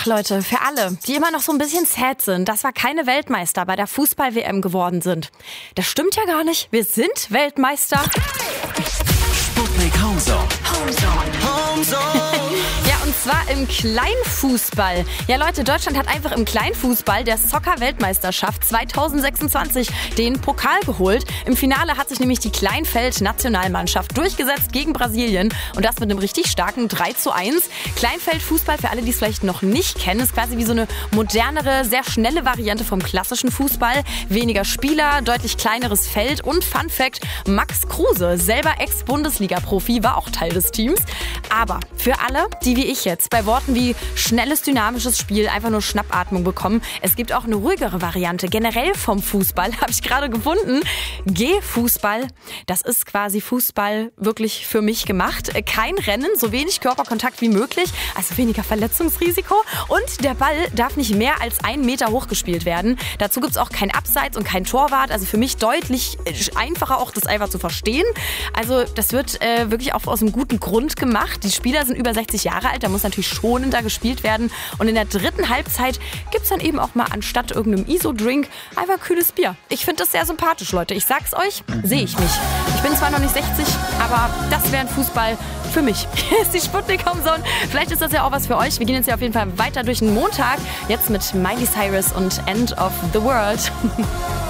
Ach Leute, für alle, die immer noch so ein bisschen sad sind, dass wir keine Weltmeister bei der Fußball-WM geworden sind. Das stimmt ja gar nicht. Wir sind Weltmeister. Sputnik Homezone. Ja, und zwar im Kleinfußball. Ja Leute, Deutschland hat einfach im Kleinfußball der Soccer-Weltmeisterschaft 2026 den Pokal geholt. Im Finale hat sich nämlich die Kleinfeld-Nationalmannschaft durchgesetzt gegen Brasilien und das mit einem richtig starken 3:1. Kleinfeldfußball, für alle, die es vielleicht noch nicht kennen, ist quasi wie so eine modernere, sehr schnelle Variante vom klassischen Fußball. Weniger Spieler, deutlich kleineres Feld und Fun Fact, Max Kruse, selber Ex-Bundesliga-Profi, war auch Teil des Teams. Aber für alle, die wie ich jetzt bei Worten wie schnelles, dynamisches Spiel einfach nur Schnappatmung bekommen, es gibt auch eine ruhigere Variante. Generell vom Fußball habe ich gerade gefunden. G-Fußball, das ist quasi Fußball wirklich für mich gemacht. Kein Rennen, so wenig Körperkontakt wie möglich, also weniger Verletzungsrisiko. Und der Ball darf nicht mehr als 1 Meter hoch gespielt werden. Dazu gibt es auch kein Abseits und kein Torwart. Also für mich deutlich einfacher auch, das einfach zu verstehen. Also das wird wirklich auch aus einem guten Grund gemacht. Die Spieler sind über 60 Jahre alt, da muss natürlich schonender gespielt werden. Und in der dritten Halbzeit gibt es dann eben auch mal anstatt irgendeinem ISO-Drink einfach kühles Bier. Ich finde das sehr sympathisch, Leute. Ich sag's euch, sehe ich mich. Ich bin zwar noch nicht 60, aber das wäre ein Fußball für mich. Hier ist die Sputnik Homezone. Vielleicht ist das ja auch was für euch. Wir gehen jetzt ja auf jeden Fall weiter durch den Montag. Jetzt mit Miley Cyrus und End of the World.